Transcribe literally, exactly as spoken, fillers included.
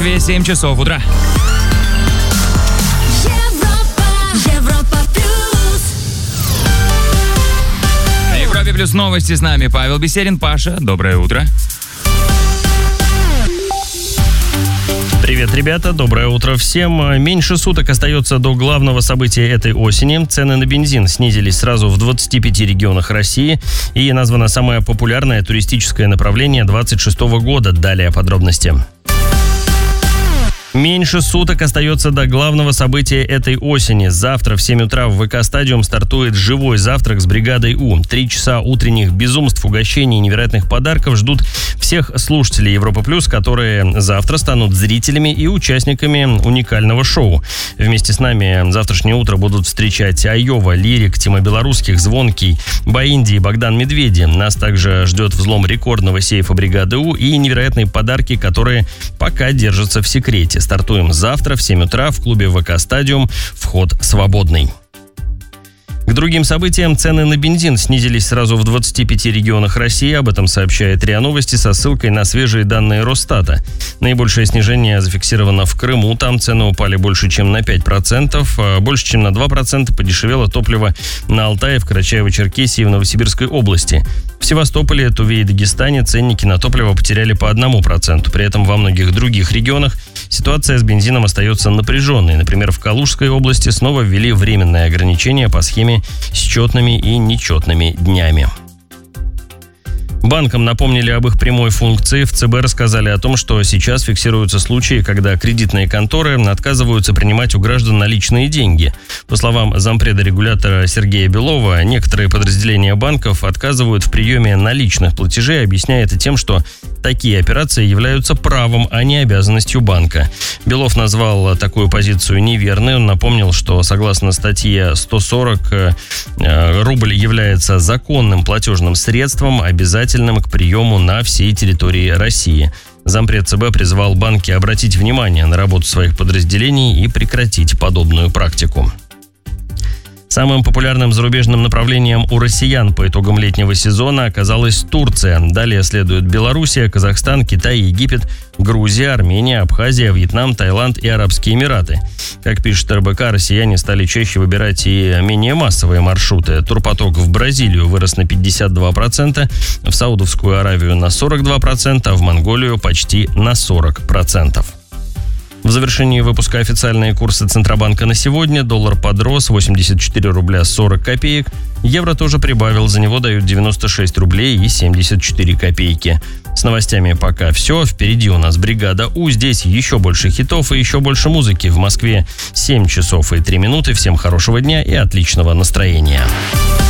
Москве семь часов утра. На Европе плюс новости с нами Павел Бессерин. Паша, доброе утро. Привет, ребята, доброе утро всем. Меньше суток остается до главного события этой осени. Цены на бензин снизились сразу в двадцати пяти регионах России. И названо самое популярное туристическое направление двадцать шестого года. Далее подробности. Меньше суток остается до главного события этой осени. Завтра в семь утра в ВК-стадиум стартует живой завтрак с бригадой У. Три часа утренних безумств, угощений и невероятных подарков ждут всех слушателей Европа Плюс, которые завтра станут зрителями и участниками уникального шоу. Вместе с нами завтрашнее утро будут встречать Айова, Лирик, Тима Белорусских, Звонкий, Баинди и Богдан Медведи. Нас также ждет взлом рекордного сейфа бригады У и невероятные подарки, которые пока держатся в секрете. Стартуем завтра в семь утра в клубе ВК-стадиум. Вход свободный. К другим событиям цены на бензин снизились сразу в двадцати пяти регионах России. Об этом сообщает РИА Новости со ссылкой на свежие данные Росстата. Наибольшее снижение зафиксировано в Крыму. Там цены упали больше, чем на пять процентов. Больше, чем на два процента подешевело топливо на Алтае, в Карачаево-Черкесии и в Новосибирской области. В Севастополе, Туве и Дагестане ценники на топливо потеряли по одному проценту. При этом во многих других регионах ситуация с бензином остается напряженной. Например, в Калужской области снова ввели временные ограничения по схеме с четными и нечетными днями. Банкам напомнили об их прямой функции. В ЦБ рассказали о том, что сейчас фиксируются случаи, когда кредитные конторы отказываются принимать у граждан наличные деньги. По словам зампреда регулятора Сергея Белова, некоторые подразделения банков отказывают в приеме наличных платежей, объясняя это тем, что такие операции являются правом, а не обязанностью банка. Белов назвал такую позицию неверной. Он напомнил, что согласно статье сто сорок рубль является законным платежным средством, обязательным к приему на всей территории России. Зампред ЦБ призвал банки обратить внимание на работу своих подразделений и прекратить подобную практику. Самым популярным зарубежным направлением у россиян по итогам летнего сезона оказалась Турция. Далее следуют Белоруссия, Казахстан, Китай, Египет, Грузия, Армения, Абхазия, Вьетнам, Таиланд и Арабские Эмираты. Как пишет эр бэ ка, россияне стали чаще выбирать и менее массовые маршруты. Турпоток в Бразилию вырос на пятьдесят два процента, в Саудовскую Аравию на сорок два процента, а в Монголию почти на сорок процентов. В завершении выпуска официальные курсы Центробанка на сегодня. Доллар подрос восемьдесят четыре рубля сорок копеек. Евро тоже прибавил, за него дают девяносто шесть рублей и семьдесят четыре копейки. С новостями пока все. Впереди у нас бригада У. Здесь еще больше хитов и еще больше музыки. В Москве семь часов и три минуты. Всем хорошего дня и отличного настроения.